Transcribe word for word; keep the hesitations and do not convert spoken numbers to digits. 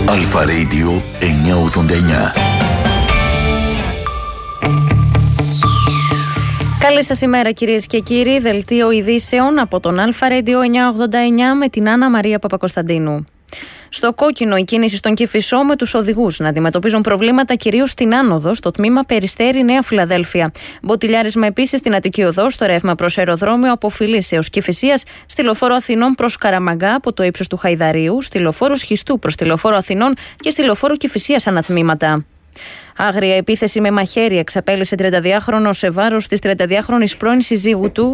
Αλφα Radio εννιακόσια ογδόντα εννιά. Καλή σας ημέρα κυρίες και κύριοι, δελτίο ειδήσεων από τον Αλφα Radio εννιακόσια ογδόντα εννιά με την Άννα Μαρία Παπακοσταντίνου. Στο κόκκινο η κίνηση στον Κηφισό με τους οδηγούς να αντιμετωπίζουν προβλήματα κυρίως στην άνοδο στο τμήμα Περιστέρη Νέα Φιλαδέλφια. Μποτιλιάρισμα επίσης στην Αττική Οδό στο ρεύμα προς αεροδρόμιο από Φιλής έως Κηφισίας, στη λεωφόρο Αθηνών προς Καραμαγκά από το ύψος του Χαϊδαρίου, στη λεωφόρο Σχιστού προς τη λεωφόρο Αθηνών και στη λεωφόρο Κηφισίας ανατμήματα. Άγρια επίθεση με μαχαίρι εξαπέλυσε τριανταδυάχρονο σε βάρος της τριανταδυάχρονης πρώην συζύγου του